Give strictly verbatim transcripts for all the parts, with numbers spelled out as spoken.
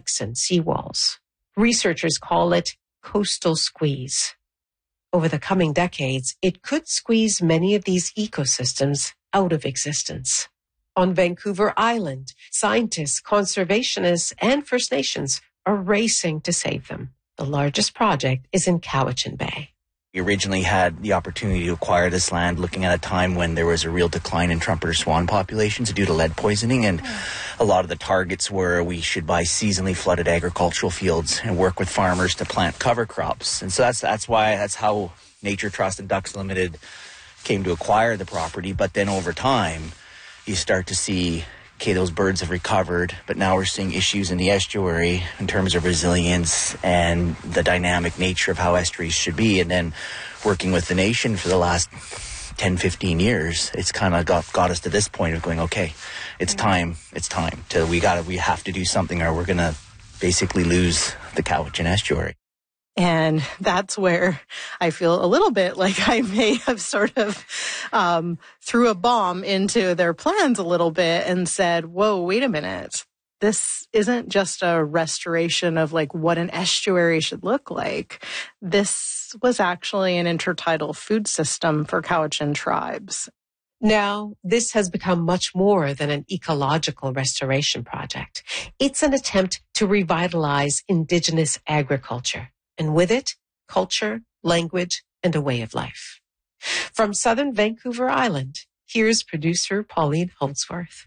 dikes and seawalls. Researchers call it coastal squeeze. Over the coming decades, it could squeeze many of these ecosystems out of existence. On Vancouver Island, scientists, conservationists, and First Nations are racing to save them. The largest project is in Cowichan Bay. We originally had the opportunity to acquire this land looking at a time when there was a real decline in trumpeter swan populations due to lead poisoning, and a lot of the targets were we should buy seasonally flooded agricultural fields and work with farmers to plant cover crops. And so that's that's why that's how Nature Trust and Ducks Limited came to acquire the property. But then over time, you start to see, okay, those birds have recovered, but now we're seeing issues in the estuary in terms of resilience and the dynamic nature of how estuaries should be. And then working with the nation for the last ten, fifteen years, it's kind of got, got us to this point of going, okay, it's time, it's time to, we gotta, we have to do something or we're going to basically lose the Cowichan estuary. And that's where I feel a little bit like I may have sort of um, threw a bomb into their plans a little bit and said, whoa, wait a minute. This isn't just a restoration of like what an estuary should look like. This was actually an intertidal food system for Cowichan tribes. Now, this has become much more than an ecological restoration project. It's an attempt to revitalize Indigenous agriculture. And with it, culture, language, and a way of life. From southern Vancouver Island, here's producer Pauline Holdsworth.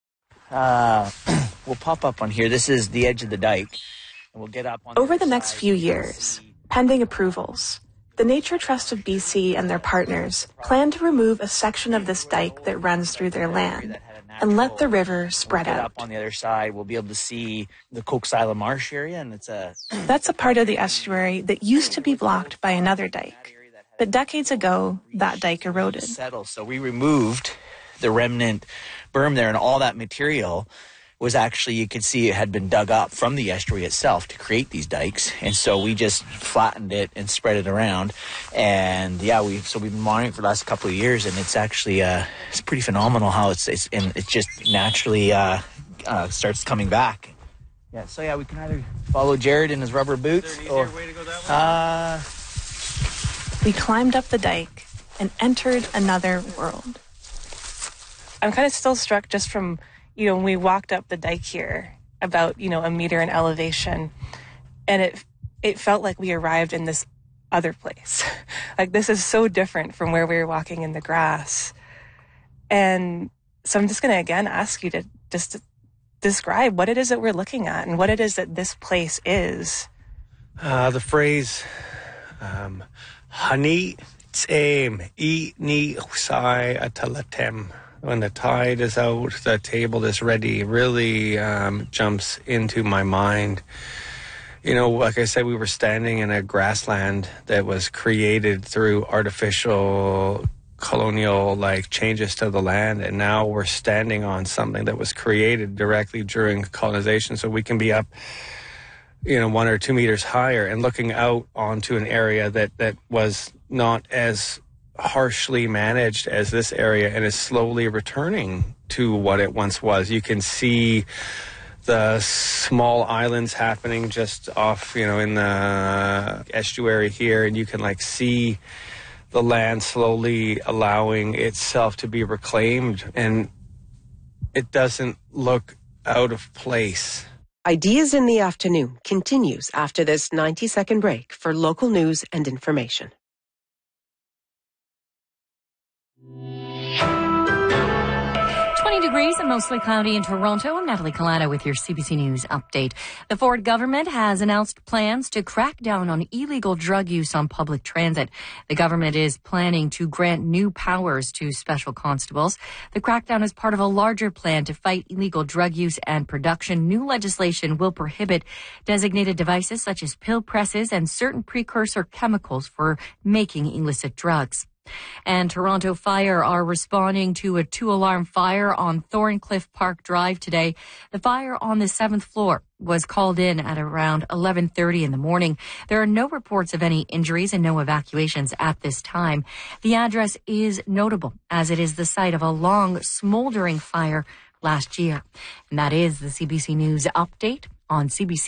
Uh, we'll pop up on here. This is the edge of the dike. And we'll get up on Over the next few years, pending approvals, the Nature Trust of B C and their partners plan to remove a section of this dike that runs through their land and let the river spread we'll get out. Up on the other side, we'll be able to see the Coax Island Marsh area, and it's a... That's a part of the estuary that used to be blocked by another dike. But decades ago, that dike eroded. So we removed the remnant berm there, and all that material was actually, you could see it had been dug up from the estuary itself to create these dikes. And so we just flattened it and spread it around. And yeah, we so we've been monitoring it for the last couple of years, and it's actually uh, it's pretty phenomenal how it's it's and it just naturally uh, uh, starts coming back. Yeah. So yeah, we can either follow Jared in his rubber boots, Is there an or easier way to go that way? uh, We climbed up the dike and entered another world. I'm kind of still struck just from, you know, when we walked up the dike here, about, you know, a meter in elevation, and it it felt like we arrived in this other place. Like, this is so different from where we were walking in the grass. And so I'm just going to again ask you to just to describe what it is that we're looking at and what it is that this place is. Uh, the phrase, um, Hani tsem I ni usai atalatem. When the tide is out, the table is ready, really um, jumps into my mind. You know, like I said, we were standing in a grassland that was created through artificial colonial like changes to the land, and now we're standing on something that was created directly during colonization, so we can be up, you know, one or two meters higher and looking out onto an area that that was not as harshly managed as this area and is slowly returning to what it once was. You can see the small islands happening just off, you know, in the estuary here, and you can like see the land slowly allowing itself to be reclaimed, and it doesn't look out of place. Ideas in the Afternoon continues after this ninety-second break for local news and information. twenty degrees and mostly cloudy in Toronto. I'm Natalie Collada with your C B C News update. The Ford government has announced plans to crack down on illegal drug use on public transit. The government is planning to grant new powers to special constables. The crackdown is part of a larger plan to fight illegal drug use and production. New legislation will prohibit designated devices such as pill presses and certain precursor chemicals for making illicit drugs. And Toronto Fire are responding to a two-alarm fire on Thorncliffe Park Drive today. The fire on the seventh floor was called in at around eleven thirty in the morning. There are no reports of any injuries and no evacuations at this time. The address is notable as it is the site of a long, smoldering fire last year. And that is the C B C News update on C B C.